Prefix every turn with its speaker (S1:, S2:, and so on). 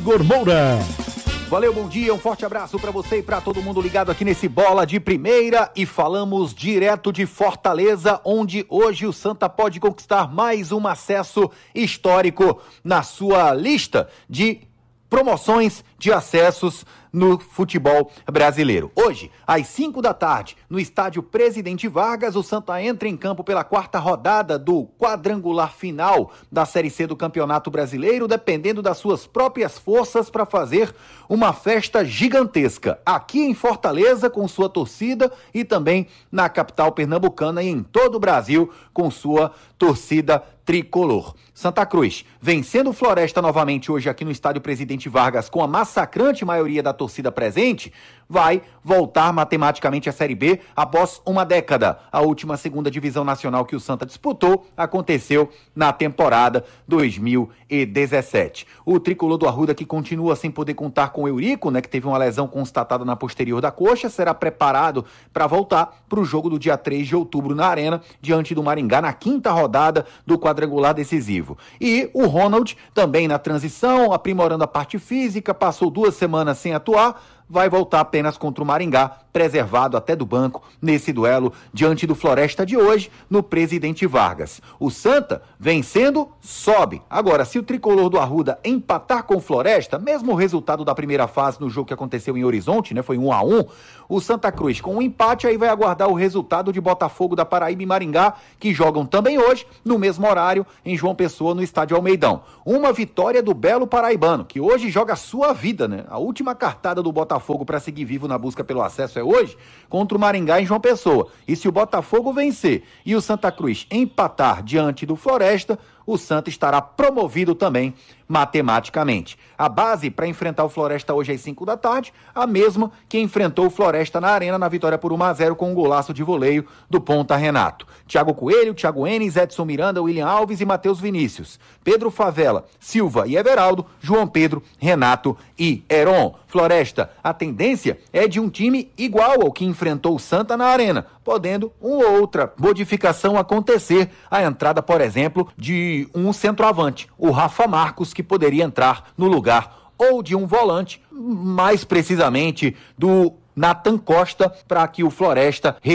S1: Igor Moura.
S2: Valeu, bom dia, um forte abraço para você e para todo mundo ligado aqui nesse Bola de Primeira, e falamos direto de Fortaleza, onde hoje o Santa pode conquistar mais um acesso histórico na sua lista de promoções de acessos no futebol brasileiro. Hoje, às 5 da tarde, no estádio Presidente Vargas, o Santa entra em campo pela 4ª rodada do quadrangular final da Série C do Campeonato Brasileiro, dependendo das suas próprias forças para fazer uma festa gigantesca aqui em Fortaleza com sua torcida e também na capital pernambucana e em todo o Brasil com sua torcida tricolor. Santa Cruz, vencendo o Floresta novamente hoje aqui no estádio Presidente Vargas com a massacrante maioria da torcida presente, vai voltar matematicamente à Série B após uma década. A última segunda divisão nacional que o Santa disputou aconteceu na temporada 2017. O tricolor do Arruda, que continua sem poder contar com o Eurico, que teve uma lesão constatada na posterior da coxa, será preparado para voltar para o jogo do dia 3 de outubro na Arena, diante do Maringá, na 5ª rodada do quadrangular decisivo. E o Ronald, também na transição, aprimorando a parte física, passou 2 semanas sem atuar, vai voltar apenas contra o Maringá, preservado até do banco nesse duelo diante do Floresta de hoje no Presidente Vargas. O Santa, vencendo, sobe. Agora, se o tricolor do Arruda empatar com o Floresta, mesmo o resultado da primeira fase no jogo que aconteceu em Horizonte, foi 1-1, o Santa Cruz com um empate aí vai aguardar o resultado de Botafogo da Paraíba e Maringá, que jogam também hoje, no mesmo horário, em João Pessoa, no Estádio Almeidão. Uma vitória do Belo Paraibano, que hoje joga a sua vida, A última cartada do Botafogo para seguir vivo na busca pelo acesso é hoje, contra o Maringá em João Pessoa. E se o Botafogo vencer e o Santa Cruz empatar diante do Floresta, o Santa estará promovido também matematicamente. A base para enfrentar o Floresta hoje às 5 da tarde, a mesma que enfrentou o Floresta na Arena na vitória por 1-0 com um golaço de voleio do ponta Renato. Thiago Coelho, Thiago Enes, Edson Miranda, William Alves e Matheus Vinícius. Pedro Favela, Silva e Everaldo, João Pedro, Renato e Heron. Floresta, a tendência é de um time igual ao que enfrentou o Santa na Arena, podendo uma ou outra modificação acontecer, a entrada, por exemplo, de um centroavante, o Rafa Marcos, que poderia entrar no lugar ou de um volante, mais precisamente do Nathan Costa, para que o Floresta